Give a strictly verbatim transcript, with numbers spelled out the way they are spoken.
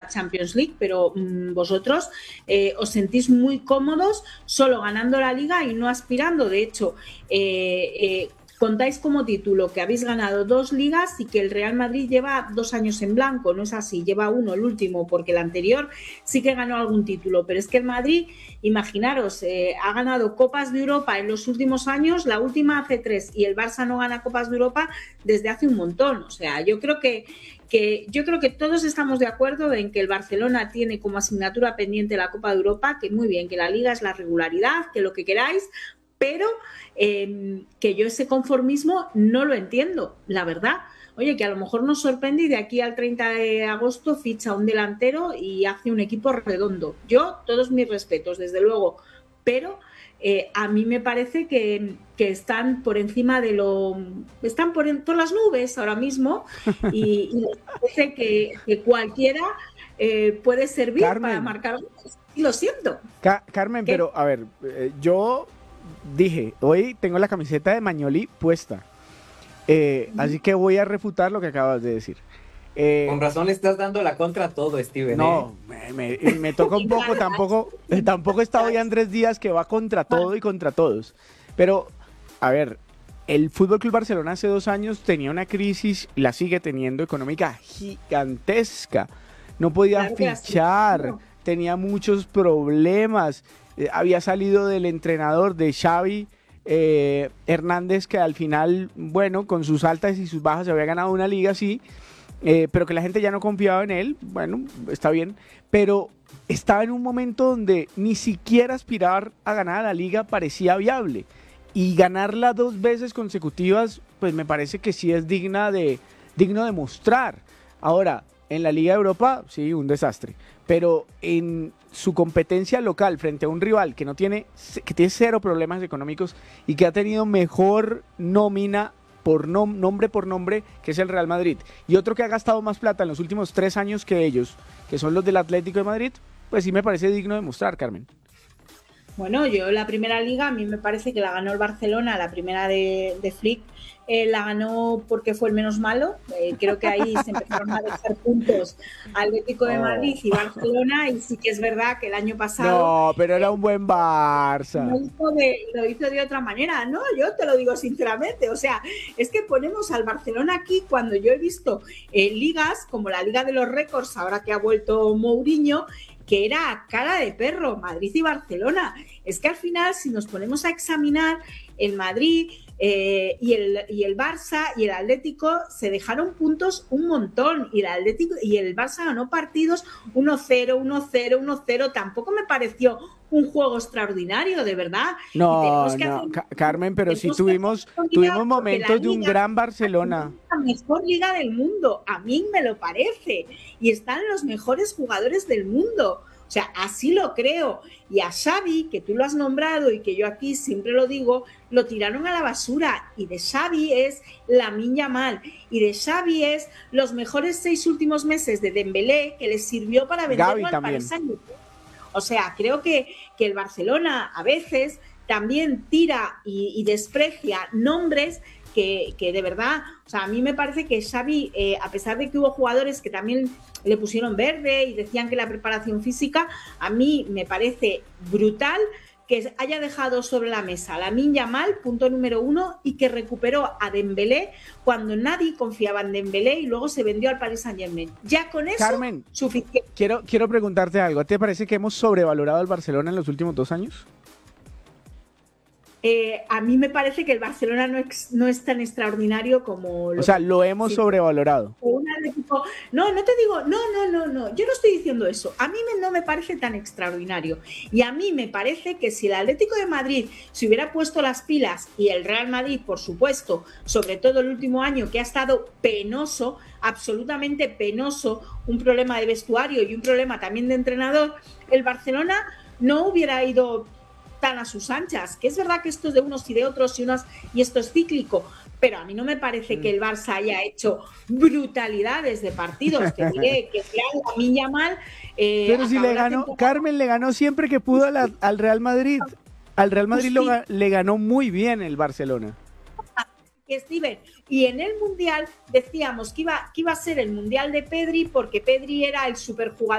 Champions League, pero mmm, vosotros eh, os sentís muy cómodos solo ganando la Liga y no aspirando. De hecho, eh, eh, contáis como título que habéis ganado dos ligas y que el Real Madrid lleva dos años en blanco. No es así, lleva uno, el último, porque el anterior sí que ganó algún título, pero es que el Madrid, imaginaros, eh, ha ganado Copas de Europa en los últimos años, la última hace tres, y el Barça no gana Copas de Europa desde hace un montón. O sea, yo creo que que yo creo que todos estamos de acuerdo en que el Barcelona tiene como asignatura pendiente la Copa de Europa, que muy bien, que la Liga es la regularidad, que lo que queráis, pero eh, que yo ese conformismo no lo entiendo, la verdad. Oye, que a lo mejor nos sorprende y de aquí al treinta de agosto ficha un delantero y hace un equipo redondo. Yo, todos mis respetos, desde luego, pero eh, a mí me parece que, que están por encima de lo... están por, en, por las nubes ahora mismo y, y me parece que, que cualquiera eh, puede servir Carmen, para marcar... Y lo siento. Ca Carmen, ¿Qué? pero a ver, eh, yo dije, hoy tengo la camiseta de Magnoli puesta, eh, ¿Mm? así que voy a refutar lo que acabas de decir. Eh, Con razón le estás dando la contra a todo, Steven. No, ¿eh? me, me, me toca un poco, tampoco, tampoco está hoy Andrés Díaz que va contra todo y contra todos. Pero, a ver, el F C Barcelona hace dos años tenía una crisis, la sigue teniendo, económica gigantesca. No podía claro fichar, no. tenía muchos problemas. Eh, había salido del entrenador de Xavi eh, Hernández, que al final, bueno, con sus altas y sus bajas había ganado una liga, sí. Eh, pero que la gente ya no confiaba en él, bueno, está bien, pero estaba en un momento donde ni siquiera aspirar a ganar a la liga parecía viable, y ganarla dos veces consecutivas, pues me parece que sí es digna de, digno de mostrar. Ahora, en la Liga de Europa, sí, un desastre, pero en su competencia local frente a un rival que no tiene, que tiene cero problemas económicos y que ha tenido mejor nómina por nom nombre por nombre, que es el Real Madrid, y otro que ha gastado más plata en los últimos tres años que ellos, que son los del Atlético de Madrid, pues sí me parece digno de mostrar, Carmen. Bueno, yo la primera liga, a mí me parece que la ganó el Barcelona, la primera de, de Flick, eh, la ganó porque fue el menos malo. Eh, creo que ahí se empezaron a dejar puntos Atlético de Madrid y Barcelona, y sí que es verdad que el año pasado... No, pero era un buen Barça. Lo hizo, de, lo hizo de otra manera, ¿no? Yo te lo digo sinceramente, o sea, es que ponemos al Barcelona aquí cuando yo he visto eh, ligas como la Liga de los Récords, ahora que ha vuelto Mourinho, que era cara de perro, Madrid y Barcelona. Es que al final, si nos ponemos a examinar, el Madrid eh, y, el, y el Barça y el Atlético se dejaron puntos un montón, y el Atlético y el Barça ganó partidos uno cero, uno cero, uno cero. Tampoco me pareció un juego extraordinario, de verdad. No, no, hacer... Carmen, pero sí tuvimos, tuvimos momentos de un gran Barcelona. La mejor liga del mundo, a mí me lo parece, y están los mejores jugadores del mundo. O sea, así lo creo. Y a Xavi, que tú lo has nombrado y que yo aquí siempre lo digo, lo tiraron a la basura. Y de Xavi es Lamine Yamal. Y de Xavi es los mejores seis últimos meses de Dembélé, que les sirvió para venderlo al Paris Saint-Germain. O sea, creo que, que el Barcelona a veces también tira y, y desprecia nombres que, que de verdad, o sea, a mí me parece que Xavi, eh, a pesar de que hubo jugadores que también le pusieron verde y decían que la preparación física, a mí me parece brutal que haya dejado sobre la mesa a Lamine Yamal, punto número uno, y que recuperó a Dembélé cuando nadie confiaba en Dembélé y luego se vendió al Paris Saint-Germain. Ya con eso, Carmen, suficiente. Quiero, quiero preguntarte algo. ¿Te parece que hemos sobrevalorado al Barcelona en los últimos dos años? Eh, a mí me parece que el Barcelona no es, no es tan extraordinario como... Lo o sea, que, lo hemos sí, sobrevalorado. Equipo, no, no te digo, no, no, no, no, yo no estoy diciendo eso. A mí me, no me parece tan extraordinario. Y a mí me parece que si el Atlético de Madrid se hubiera puesto las pilas, y el Real Madrid, por supuesto, sobre todo el último año, que ha estado penoso, absolutamente penoso, un problema de vestuario y un problema también de entrenador, el Barcelona no hubiera ido tan a sus anchas, que es verdad que esto es de unos y de otros y unas, y esto es cíclico, pero a mí no me parece mm. que el Barça haya hecho brutalidades de partidos. Te diré que a mí ya mal. Eh, pero si le ganó, Carmen le ganó siempre que pudo a la, al Real Madrid. Al Real Madrid pues sí. lo, le ganó muy bien el Barcelona. Steven, y en el Mundial decíamos que iba, que iba a ser el Mundial de Pedri, porque Pedri era el superjugador